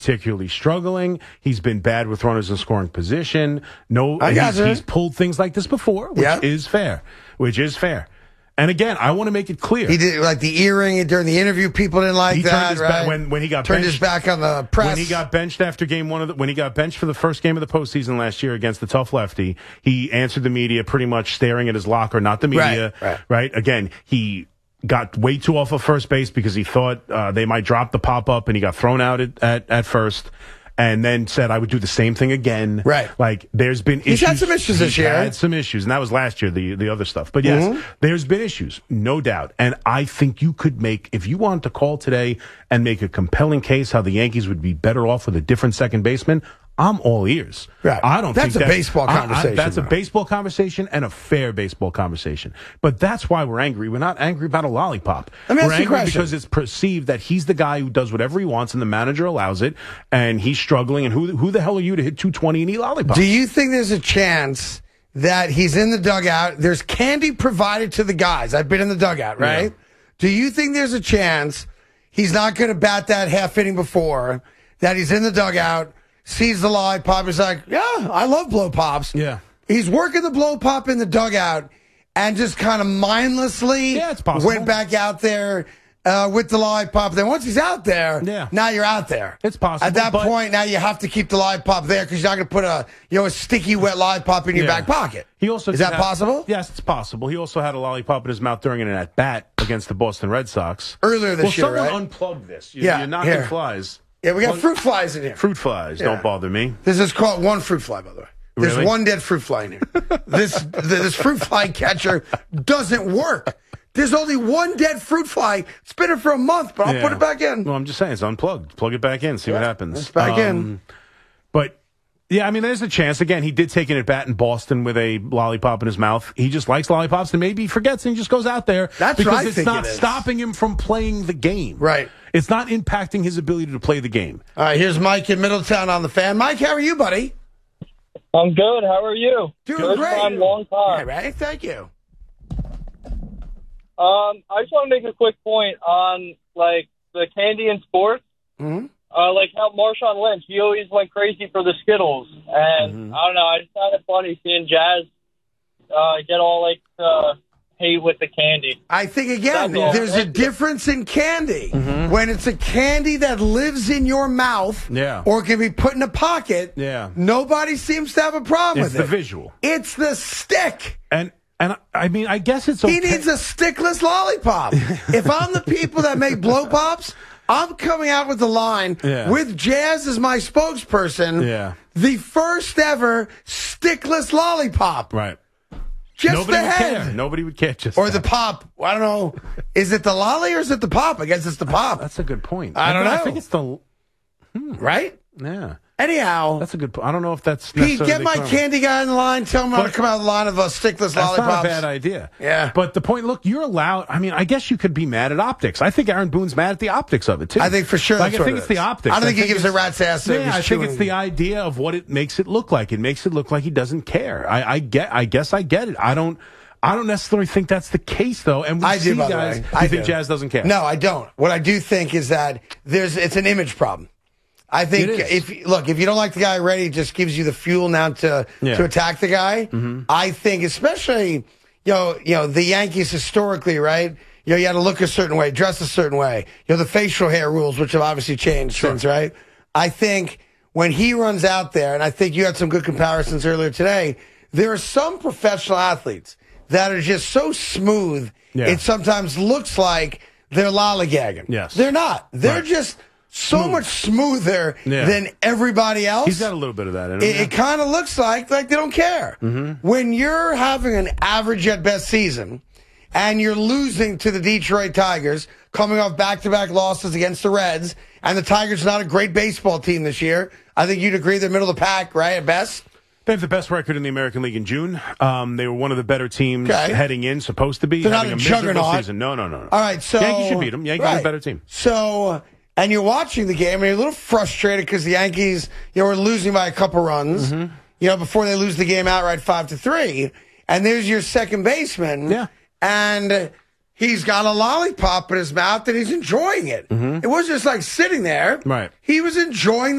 particularly struggling. He's been bad with runners in scoring position. He's pulled things like this before, which is fair. And again, I want to make it clear. He did like the earring during the interview. People didn't like that, right? When he got turned benched, his back on the press. When he got benched after game one when he got benched for the first game of the postseason last year against the tough lefty, he answered the media pretty much staring at his locker, not the media. Right. Again, he got way too off of first base because he thought they might drop the pop up, and he got thrown out at first. And then said, I would do the same thing again. Right. Like, there's been issues. He's had some issues this year. He's had some issues, and that was last year, the other stuff. But yes, there's been issues, no doubt. And I think you could if you wanted to call today and make a compelling case how the Yankees would be better off with a different second baseman, I'm all ears. Right. That's a baseball conversation. That's a baseball conversation and a fair baseball conversation. But that's why we're angry. We're not angry about a lollipop. Let me ask we're you a angry question. because it's perceived that he's the guy who does whatever he wants and the manager allows it, and he's struggling. And who the hell are you to hit 220 and eat lollipops? Do you think there's a chance that he's in the dugout? There's candy provided to the guys. I've been in the dugout, right? Yeah. Do you think there's a chance he's not going to bat that half inning before, that he's in the dugout, sees the lollipop, is like, yeah, I love blow pops. Yeah. He's working the blow pop in the dugout and just kind of mindlessly went back out there with the lollipop. Then once he's out there, now you're out there. It's possible. At that point, now you have to keep the lollipop there because you're not going to put a sticky, wet lollipop in your back pocket. Is that possible? Yes, it's possible. He also had a lollipop in his mouth during an at-bat against the Boston Red Sox. Earlier this year, right? Someone unplug this. You're knocking flies. Yeah, we got fruit flies in here. Fruit flies. Don't bother me. This is called one fruit fly, by the way. There's one dead fruit fly in here. This fruit fly catcher doesn't work. There's only one dead fruit fly. It's been here for a month, but I'll put it back in. Well, I'm just saying, it's unplugged. Plug it back in, see what happens. It's back in. But, yeah, I mean, there's a chance. Again, he did take an at-bat in Boston with a lollipop in his mouth. He just likes lollipops, and maybe he forgets and he just goes out there. That's because what I it's think not it is. stopping him from playing the game. Right. It's not impacting his ability to play the game. All right, here's Mike in Middletown on the Fan. Mike, how are you, buddy? I'm good. How are you? Doing good great. Time, long time. All right, thank you. I just want to make a quick point on, like, the candy in sports. Mm-hmm. Like how Marshawn Lynch, he always went crazy for the Skittles. And I don't know, I just found it funny seeing Jazz get all, like, hate with the candy. I think, again, there's a difference in candy. When it's a candy that lives in your mouth or can be put in a pocket, nobody seems to have a problem with it. It's the visual. It's the stick. And I mean, I guess it's okay. He needs a stickless lollipop. If I'm the people that make blow pops, I'm coming out with the line with Jazz as my spokesperson. The first ever stickless lollipop. Right. Just Nobody the would head. care. Nobody would care. Or the pop. I don't know. Is it the lolly or is it the pop? I guess it's the pop. That's a good point. I don't know. I think it's the... Right? Yeah. Anyhow. That's a good point. I don't know if that's Pete, get my candy guy in the line. Tell him how to come out of the line of stickless lollipops. That's not a bad idea. Yeah. But the point, look, you're allowed... I mean, I guess you could be mad at optics. I think Aaron Boone's mad at the optics of it, too. I think for sure like, that's I think what it's the optics. I don't think he gives a rat's ass. Yeah, I think it's the idea of what it makes it look like. It makes it look like he doesn't care. I guess I get it. I don't necessarily think that's the case, though. And we see guys who think Jazz doesn't care. No, I don't. What I do think is that it's an image problem. I think if you don't like the guy already, it just gives you the fuel now to attack the guy. I think especially, the Yankees historically, right? You had to look a certain way, dress a certain way. The facial hair rules, which have obviously changed since, right? I think when he runs out there, and I think you had some good comparisons earlier today, there are some professional athletes that are just so smooth, it sometimes looks like they're lollygagging. Yes. They're not. They're just so much smoother than everybody else. He's got a little bit of that in him. It kind of looks like they don't care. When you're having an average at best season and you're losing to the Detroit Tigers, coming off back-to-back losses against the Reds, and the Tigers are not a great baseball team this year, I think you'd agree they're middle of the pack, right, at best? They have the best record in the American League in June. They were one of the better teams heading in, supposed to be. They're having not a miserable juggernaut. season. No. All right, so... Yankees should beat them. Yankees are a better team. So... And you're watching the game, and you're a little frustrated because the Yankees, were losing by a couple runs, before they lose the game outright 5-3. And there's your second baseman, and he's got a lollipop in his mouth and he's enjoying it. It wasn't just like sitting there. Right. He was enjoying